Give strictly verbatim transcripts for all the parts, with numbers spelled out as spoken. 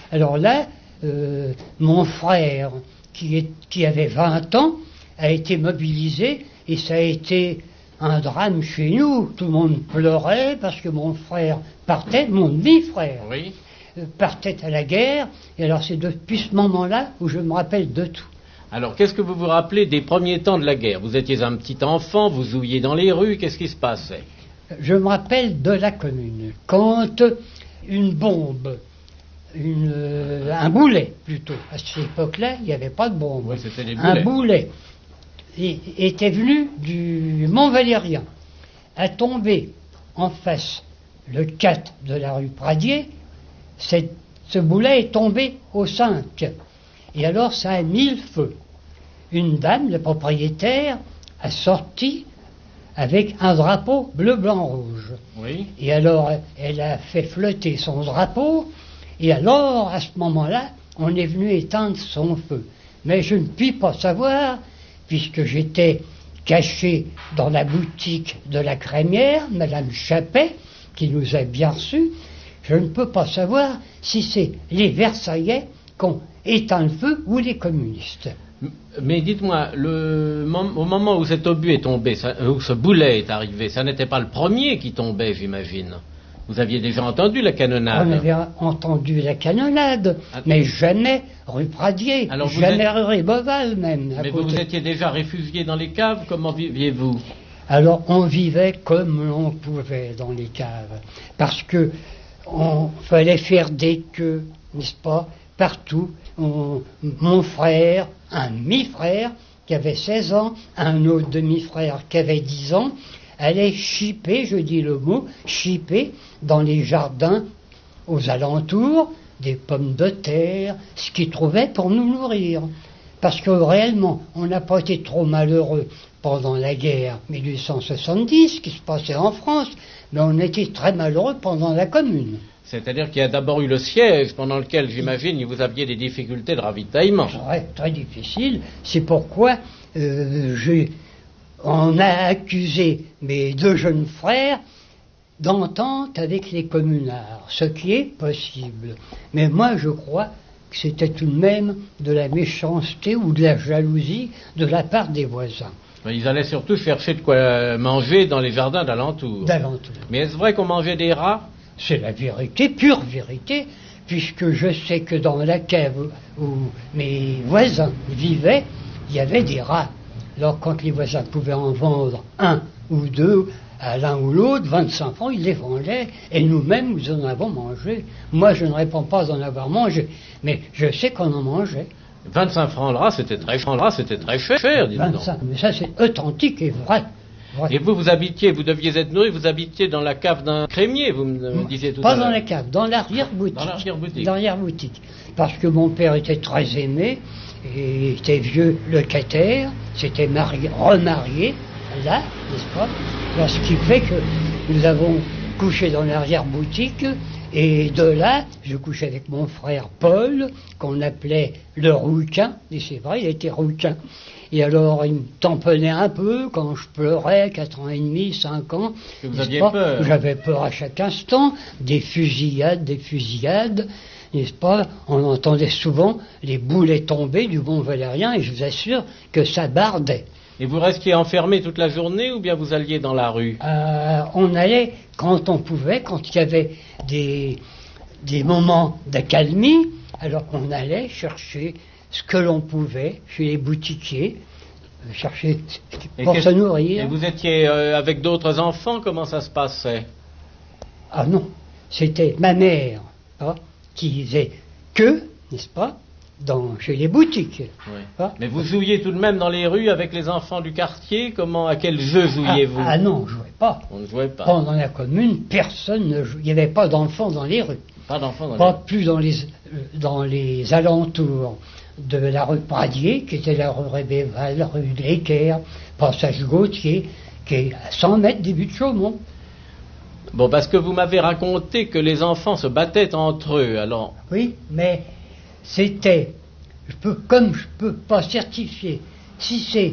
Alors là, euh, mon frère, qui, est, qui avait vingt ans, a été mobilisé et ça a été un drame chez nous. Tout le monde pleurait parce que mon frère partait, mon demi-frère, Oui. euh, partait à la guerre. Et alors c'est depuis ce moment-là où je me rappelle de tout. Alors, qu'est-ce que vous vous rappelez des premiers temps de la guerre? Vous étiez un petit enfant, vous ouilliez dans les rues, qu'est-ce qui se passait? Je me rappelle de la commune, quand une bombe, une, euh, un boulet plutôt, à cette époque-là, il n'y avait pas de bombe, Oui, c'était des un boulets. boulet et, était venu du Mont Valérien, a tombé en face le quatre de la rue Pradier. Cette, ce boulet est tombé au cinq, et alors ça a mis le feu. Une dame, le propriétaire, a sorti avec un drapeau bleu, blanc, rouge. Oui. Et alors, elle a fait flotter son drapeau, et alors, à ce moment-là, on est venu éteindre son feu. Mais je ne puis pas savoir, puisque j'étais caché dans la boutique de la crémière, Madame Chappet, qui nous a bien reçus, je ne peux pas savoir si c'est les Versaillais qui ont éteint le feu ou les communistes. Mais dites-moi, le, au moment où cet obus est tombé, ça, où ce boulet est arrivé, ça n'était pas le premier qui tombait, j'imagine. Vous aviez déjà entendu la canonnade? On avait entendu la canonnade, Ah, mais jamais rue Pradier, alors vous jamais êtes... rue Ribeauvale même. Mais vous, vous étiez déjà réfugié dans les caves, comment viviez-vous? Alors on vivait comme l'on pouvait dans les caves, parce que on fallait faire des queues, n'est-ce pas, partout. On, mon frère, un demi-frère qui avait seize ans, un autre demi-frère qui avait dix ans, allait chipper, je dis le mot, chipper dans les jardins aux alentours des pommes de terre, ce qu'ils trouvaient pour nous nourrir. Parce que réellement, on n'a pas été trop malheureux pendant la guerre mille huit cent soixante-dix, qui se passait en France, mais on était très malheureux pendant la Commune. C'est-à-dire qu'il y a d'abord eu le siège, pendant lequel, j'imagine, vous aviez des difficultés de ravitaillement. Très, très difficile. C'est pourquoi euh, j'ai, on a accusé mes deux jeunes frères d'entente avec les communards, ce qui est possible. Mais moi, je crois que c'était tout de même de la méchanceté ou de la jalousie de la part des voisins. Ils allaient surtout chercher de quoi manger dans les jardins d'alentour. D'alentour. Mais est-ce vrai qu'on mangeait des rats? C'est la vérité, pure vérité, puisque je sais que dans la cave où mes voisins vivaient, il y avait des rats. Alors quand les voisins pouvaient en vendre un ou deux à l'un ou l'autre, vingt-cinq francs, ils les vendaient, et nous-mêmes, nous en avons mangé. Moi, je ne réponds pas d'en avoir mangé, mais je sais qu'on en mangeait. vingt-cinq francs le rat, c'était très, c'était très cher, dis-donc. vingt-cinq, mais ça, c'est authentique et vrai. vrai. Et vous, vous habitiez, vous deviez être nourri, vous habitiez dans la cave d'un crémier, vous me disiez tout à l'heure. l'heure. Pas dans la cave, dans l'arrière-boutique. Dans l'arrière-boutique. Dans l'arrière-boutique. Parce que mon père était très aimé, et était vieux locataire, s'était marié, remarié, là, n'est-ce pas? Alors, ce qui fait que nous avons couché dans l'arrière-boutique, et de là, je couchais avec mon frère Paul, qu'on appelait le rouquin, et c'est vrai, il était rouquin. Et alors, il me tamponnait un peu quand je pleurais, quatre ans et demi, cinq ans. Vous aviez pas? peur? J'avais peur à chaque instant, des fusillades, des fusillades, n'est-ce pas? On entendait souvent les boulets tomber du Mont Valérien, et je vous assure que ça bardait. Et vous restiez enfermé toute la journée ou bien vous alliez dans la rue? euh, On allait quand on pouvait, quand il y avait des, des moments d'accalmie, alors on allait chercher ce que l'on pouvait chez les boutiquiers, euh, chercher pour se nourrir. Et vous étiez euh, avec d'autres enfants, comment ça se passait? Ah non, c'était ma mère hein, qui faisait que, n'est-ce pas, dans, chez les boutiques. Oui. Hein. Mais vous jouiez tout de même dans les rues avec les enfants du quartier? Comment, à quel jeu jouiez-vous? Ah, ah non, on ne jouait pas. On ne jouait pas. Pendant la Commune, personne ne jouait. Il n'y avait pas d'enfants dans les rues. Pas d'enfants dans Pas les rues. plus dans les, dans les alentours de la rue Pradier, qui était la rue Ribeauvale, rue de l'Équerre, passage Gautier, qui est à cent mètres des buts de Chaumont. Bon, parce que vous m'avez raconté que les enfants se battaient entre eux, alors... Oui, mais c'était, je peux, comme je ne peux pas certifier, si c'est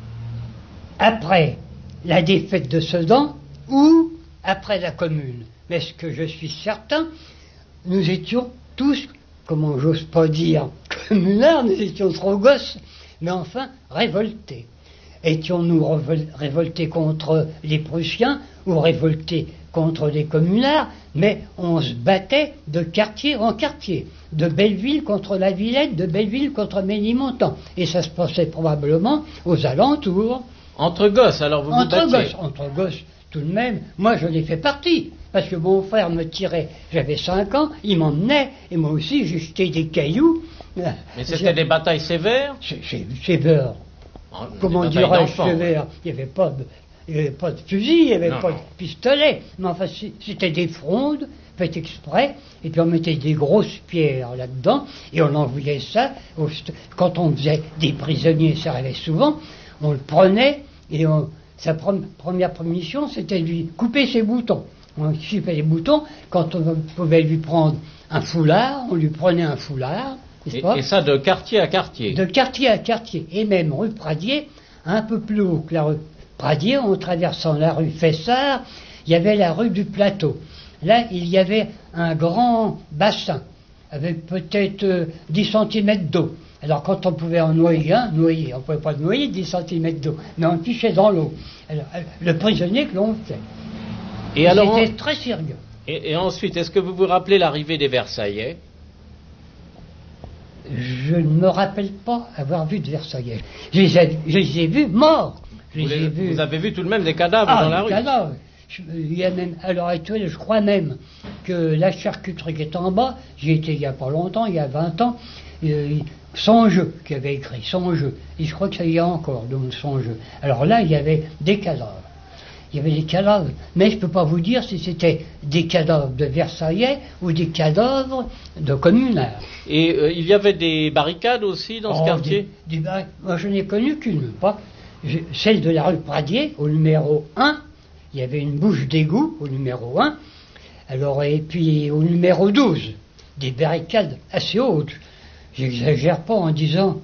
après la défaite de Sedan ou après la Commune. Mais ce que je suis certain, nous étions tous comment j'ose pas dire, communards, nous étions trop gosses, mais enfin révoltés. Étions-nous révol- révoltés contre les Prussiens ou révoltés contre les communards, mais on se battait de quartier en quartier, de Belleville contre la Villette, de Belleville contre Ménilmontant. Et ça se passait probablement aux alentours. Entre gosses, alors vous Entre vous battiez. gosses, entre gosses, tout de même, moi je l'ai fait partie, parce que mon frère me tirait, j'avais cinq ans, il m'emmenait, et moi aussi j'ai jeté des cailloux. Mais c'était des batailles sévères? C'est c'est- sévère. Oh, Comment des batailles dirais-je d'enfants. sévère? Il n'y avait pas de, il y avait pas de fusil, il n'y avait Non, pas non. de pistolet, mais enfin c'est- c'était des frondes faites exprès, et puis on mettait des grosses pierres là-dedans, et on envoyait ça, au st- quand on faisait des prisonniers, ça arrivait souvent, on le prenait, et on, sa prom- première mission, c'était de lui couper ses boutons. On coupait les boutons, quand on pouvait lui prendre un foulard, on lui prenait un foulard, n'est-ce Et, pas? et ça de quartier à quartier. De quartier à quartier, et même rue Pradier, un peu plus haut que la rue Pradier, en traversant la rue Fessard, il y avait la rue du Plateau. Là, il y avait un grand bassin, avec peut-être euh, dix centimètres d'eau. Alors quand on pouvait en noyer un, noyer, on ne pouvait pas le noyer dix centimètres d'eau, mais on le pichait dans l'eau. Alors, euh, le prisonnier que l'on faisait. Et alors, C'était très sérieux. et, et ensuite, est-ce que vous vous rappelez l'arrivée des Versaillais? Je ne me rappelle pas avoir vu de Versaillais. Je les ai, je les ai vus morts. Je Vous, les ai les- vus. vous avez vu tout de même des cadavres Ah, dans la les rue? cadavres. Je- Il y a même, à l'heure actuelle, je crois même que la charcuterie qui est en bas, j'y étais il n'y a pas longtemps, il y a vingt ans, euh, Son jeu, qui avait écrit Son jeu. Et je crois que ça y est encore, donc Son jeu. Alors là, il y avait des cadavres. Il y avait des cadavres, mais je ne peux pas vous dire si c'était des cadavres de Versaillais ou des cadavres de communards. Et euh, il y avait des barricades aussi dans ce Oh, quartier? des- des bar- Moi, je n'ai connu qu'une, pas je- celle de la rue Pradier, au numéro un. Il y avait une bouche d'égout au numéro un. Alors, et puis au numéro douze, des barricades assez hautes. J'exagère pas en disant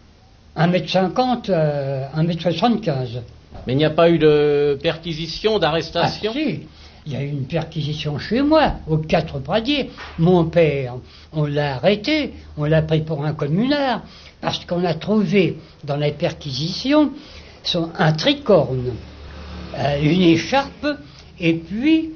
un mètre cinquante à un mètre soixante-quinze. Mais il n'y a pas eu de perquisition, Ah d'arrestation? si, il y a eu une perquisition chez moi, au quatre Pradier. Mon père, on l'a arrêté, on l'a pris pour un communard, parce qu'on a trouvé dans la perquisition son- un tricorne, euh, une écharpe, et puis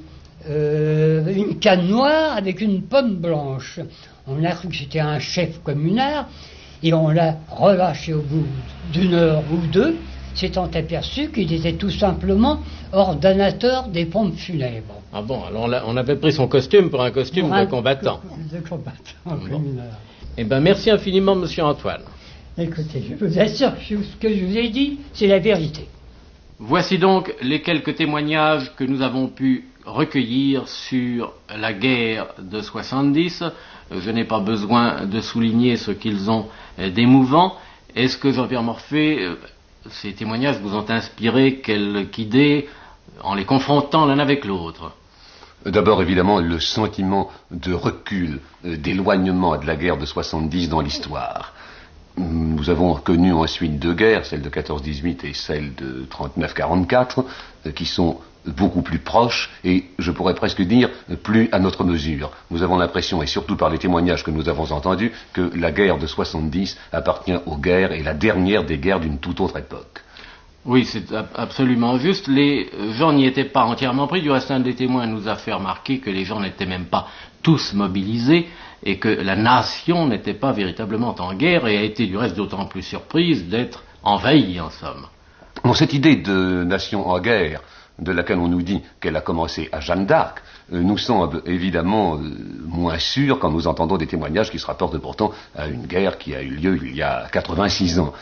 euh, une canne noire avec une pomme blanche. On a cru que c'était un chef communard, et on l'a relâché au bout d'une heure ou deux, s'étant aperçu qu'il était tout simplement ordonnateur des pompes funèbres. Ah bon, alors on, a- on avait pris son costume pour un costume Pour de un- combattant. De combattant, Bon. communard. Eh bien, merci infiniment, monsieur Antoine. Écoutez, je vous assure que ce que je vous ai dit, c'est la vérité. Voici donc les quelques témoignages que nous avons pu recueillir sur la guerre de soixante-dix. Je n'ai pas besoin de souligner ce qu'ils ont euh, d'émouvant. Est-ce que, Jean-Pierre Morphée, euh, ces témoignages vous ont inspiré quelque idée en les confrontant l'un avec l'autre? D'abord, évidemment, le sentiment de recul, euh, d'éloignement de la guerre de soixante-dix dans l'histoire. Nous avons connu ensuite deux guerres, celle de quatorze dix-huit et celle de trente-neuf quarante-quatre, euh, qui sont beaucoup plus proches et, je pourrais presque dire, plus à notre mesure. Nous avons l'impression, et surtout par les témoignages que nous avons entendus, que la guerre de soixante-dix appartient aux guerres et la dernière des guerres d'une toute autre époque. Oui, c'est ab- absolument juste. Les gens n'y étaient pas entièrement pris. Du reste, un des témoins nous a fait remarquer que les gens n'étaient même pas tous mobilisés et que la nation n'était pas véritablement en guerre et a été du reste d'autant plus surprise d'être envahie, en somme. Bon, cette idée de nation en guerre, de laquelle on nous dit qu'elle a commencé à Jeanne d'Arc, euh, nous semble évidemment euh, moins sûre quand nous entendons des témoignages qui se rapportent pourtant à une guerre qui a eu lieu il y a quatre-vingt-six ans.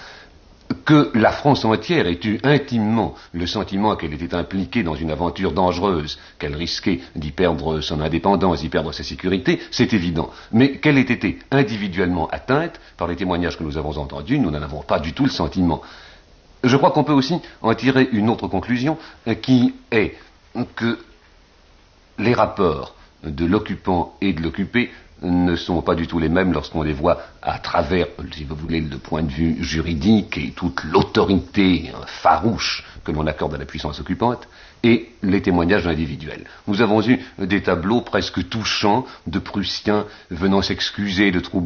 Que la France entière ait eu intimement le sentiment qu'elle était impliquée dans une aventure dangereuse, qu'elle risquait d'y perdre son indépendance, d'y perdre sa sécurité, c'est évident. Mais qu'elle ait été individuellement atteinte, par les témoignages que nous avons entendus, nous n'en avons pas du tout le sentiment. Je crois qu'on peut aussi en tirer une autre conclusion, euh, qui est que les rapports de l'occupant et de l'occupé ne sont pas du tout les mêmes lorsqu'on les voit à travers, si vous voulez, le point de vue juridique et toute l'autorité farouche que l'on accorde à la puissance occupante, et les témoignages individuels. Nous avons eu des tableaux presque touchants de Prussiens venant s'excuser de troubler